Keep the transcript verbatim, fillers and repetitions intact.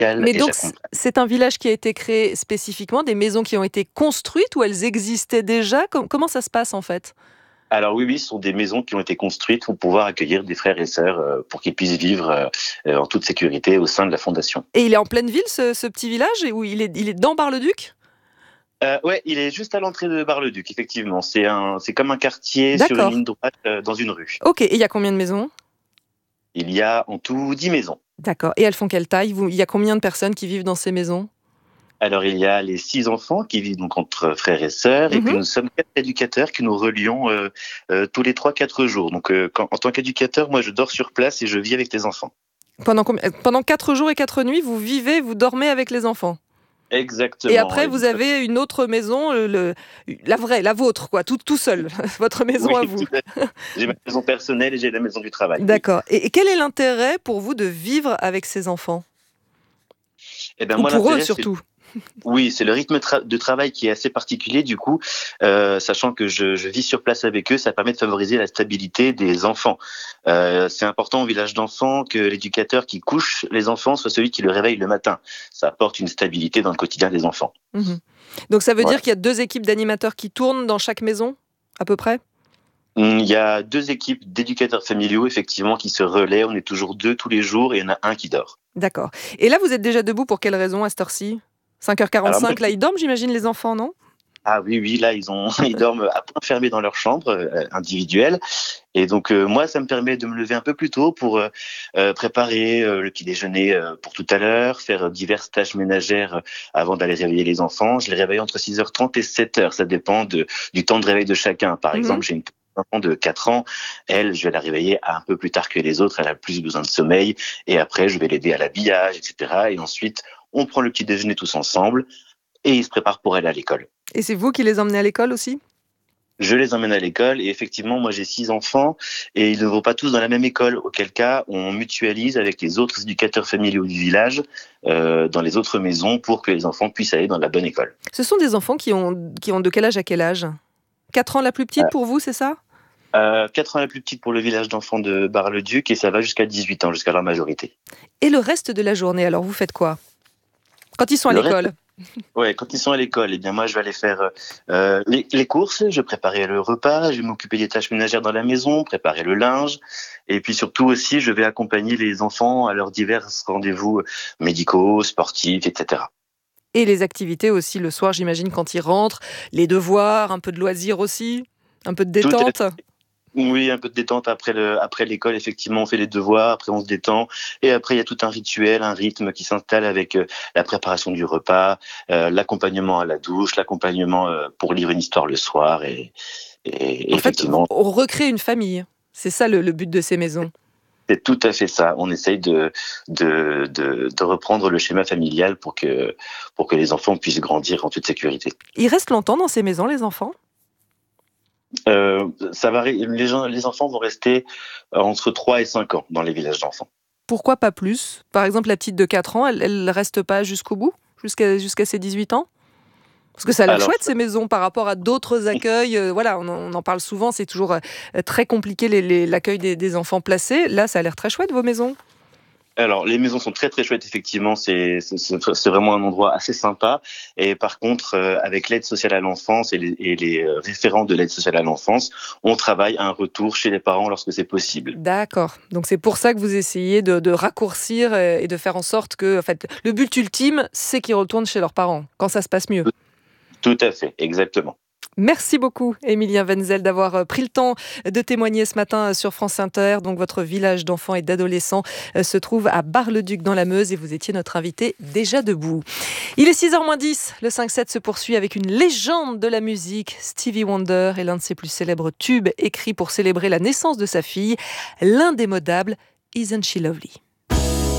amical Mais et donc c j'accompagne. c'est un village qui a été créé spécifiquement, des maisons qui ont été construites ou elles existaient déjà? Com comment ça se passe en fait? Alors oui, oui, ce sont des maisons qui ont été construites pour pouvoir accueillir des frères et sœurs, heu, pour qu'ils puissent vivre, heu heu, en toute sécurité au sein de la fondation. Et il est en pleine ville ce ce petit village et où il est il est dans Bar-le-Duc? Heu, ouais, il est juste à l'entrée de Bar-le-Duc, effectivement. C'est un c'est comme un quartier sur une D'accord. ligne droite, heu, dans une rue. OK, et il y a combien de maisons? Il y a en tout dix maisons. D'accord, et elles font quelle taille? Vous il y a combien de personnes qui vivent dans ces maisons? Alors il y a les six enfants qui vivent donc entre frères et sœurs et Mmh puis mh. nous sommes quatre éducateurs qui nous relions, heu heu, tous les trois quatre jours. Donc heu, quand en tant qu'éducateur, moi je dors sur place et je vis avec les enfants. Pendant comb heu, pendant quatre jours et quatre nuits, vous vivez, vous dormez avec les enfants? Et Exactement après et vous donc ça avez une autre maison, heu, le la vraie, la vôtre quoi, tout tout seul, votre maison oui, à tout vous? à fait. J'ai ma maison personnelle et j'ai la maison du travail, oui. D'accord, et et quel est l'intérêt pour vous de vivre avec ces enfants? Et ben Ou moi pour eux l'intérêt c'est surtout? oui, c'est le rythme tra de travail qui est assez particulier du coup, heu, sachant que je je vis sur place avec eux, ça permet de favoriser la stabilité des enfants. Heu, c'est important au village d'enfants que l'éducateur qui couche les enfants soit celui qui le réveille le matin. Ça apporte une stabilité dans le quotidien des enfants. Mmh mh. Donc ça veut dire Voilà. qu'il y a deux équipes d'animateurs qui tournent dans chaque maison? À peu près? Mmh, il y a deux équipes d'éducateurs familiaux effectivement qui se relaient, on est toujours deux tous les jours et il y en a un qui dort. D'accord, et là vous êtes déjà debout pour quelle raison à cette heure-ci? cinq heures Alors moi quarante-cinq, là ils dorment j'imagine les enfants, non? ah oui, oui, là ils ont ils dorment à point fermé dans leur chambre, heu, individuelle et donc heu, moi ça me permet de me lever un peu plus tôt pour, heu heu, préparer, heu, le petit déjeuner, heu, pour tout à l'heure, faire diverses tâches ménagères, heu, avant d'aller réveiller les enfants. Je les réveille entre six heures trente et sept heures, ça dépend de du temps de réveil de chacun. Par Mmh mh. exemple, j'ai une enfant de quatre ans, elle, je vais la réveiller un peu plus tard que les autres, elle a plus besoin de sommeil et après je vais l'aider à l'habillage et cetera et ensuite on prend le petit déjeuner tous ensemble et ils se préparent pour aller à l'école. Et c'est vous qui les emmenez à l'école aussi? Je les emmène à l'école et effectivement, moi j'ai six enfants et ils ne vont pas tous dans la même école, auquel cas on mutualise avec les autres éducateurs familiaux du village, heu, dans les autres maisons pour que les enfants puissent aller dans la bonne école. Ce sont des enfants qui ont qui ont de quel âge à quel âge? quatre ans la plus petite pour vous, c'est ça? Heu, quatre ans la plus petite pour le village d'enfants de Bar-le-Duc et ça va jusqu'à dix-huit ans, jusqu'à leur majorité. Et le reste de la journée alors, vous faites quoi? Quand ils sont à Le reste l'école? ouais, quand ils sont à l'école, eh bien moi je vais aller faire, heu heu, les les courses, je vais préparer le repas, je vais m'occuper des tâches ménagères dans la maison, préparer le linge et puis surtout aussi je vais accompagner les enfants à leurs divers rendez-vous médicaux, sportifs et cetera. Et les activités aussi le soir, j'imagine quand ils rentrent, les devoirs, un peu de loisirs aussi? Un peu de Tout à détente? oui, un peu de détente après le après l'école, effectivement, on fait les devoirs, après on se détend et après il y a tout un rituel, un rythme qui s'installe avec, heu, la préparation du repas, heu, l'accompagnement à la douche, l'accompagnement, heu, pour lire une histoire le soir et et et En fait, v effectivement, on recrée une famille. C'est ça le le but de ces maisons. c'est tout à fait ça. On essaye de de de de reprendre le schéma familial pour que pour que les enfants puissent grandir en toute sécurité. Ils restent longtemps dans ces maisons, les enfants? Heu, ça varie, les gens les enfants vont rester, heu, entre trois et cinq ans dans les villages d'enfants. Pourquoi pas plus? Par exemple, la petite de quatre ans, elle elle reste pas jusqu'au bout? Jusqu'à jusqu'à ses dix-huit ans? Parce que ça a l'air Alors chouette ces maisons par rapport à d'autres accueils, heu, voilà, on en on en parle souvent, c'est toujours, heu, très compliqué les les l'accueil des des enfants placés. Là, ça a l'air très chouette vos maisons? Alors, les maisons sont très, très chouettes effectivement, c'est c'est c'est c'est vraiment un endroit assez sympa et par contre, heu, avec l'aide sociale à l'enfance et les et les, heu, référents de l'aide sociale à l'enfance, on travaille à un retour chez les parents lorsque c'est possible. D'accord, donc c'est pour ça que vous essayez de de raccourcir, heu, et de faire en sorte que en fait, le but ultime, c'est qu'ils retournent chez leurs parents, quand ça se passe mieux. Tout tout à fait, exactement. Merci beaucoup, Émilien Wenzel, d'avoir, heu, pris le temps de témoigner ce matin, heu, sur France Inter. Donc votre village d'enfants et d'adolescents, heu, se trouve à Bar-le-Duc dans la Meuse et vous étiez notre invité déjà debout. Il est six heures moins dix, le cinq sept se poursuit avec une légende de la musique, Stevie Wonder et l'un de ses plus célèbres tubes écrits pour célébrer la naissance de sa fille, l'indémodable Isn't She Lovely?